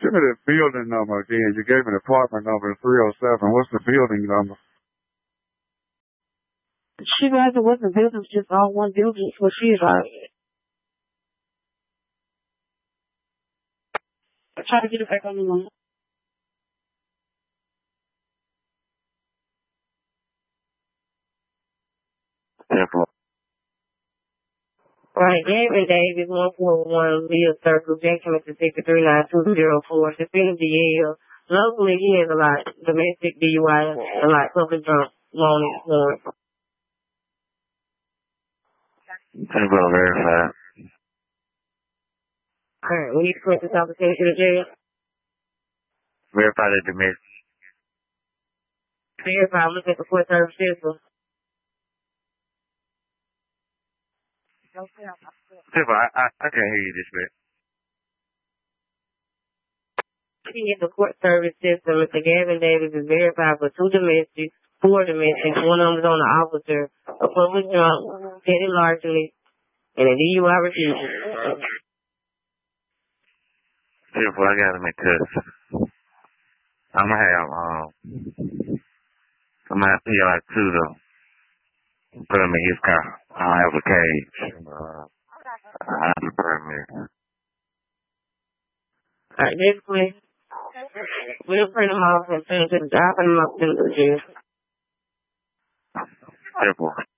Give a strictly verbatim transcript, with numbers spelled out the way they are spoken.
Give me the building number again. You gave me the apartment number three oh seven. What's the building number? She guys, it wasn't buildings, just all one building. It's what she's like. I try to get it back on the line. Right, Gavin Davis, one four one Leah Circle, Jackson, Mississippi, three nine two zero four, Suspended D L. Locally, he has a lot domestic D U I, a lot public drunk, loan warrant. I'm going to verify. Alright, we need to put this application to jail. Verify the domestic. Verify, look at the court service system. Simple, I, I, I can't hear you this bit. Looking at the court service system, Mister Gavin Davis is verified for two domestics, four domestics, one of them is on the officer, a public drunk, petty larceny, and a D U I refusal. Simple, I gotta make this. I'm gonna have, um, I'm gonna have to pay like two though. Put him in his car. I don't have a cage. Uh, I have a permit. Alright, basically, we'll print them off and send them to the job and them up to the jail. Simple.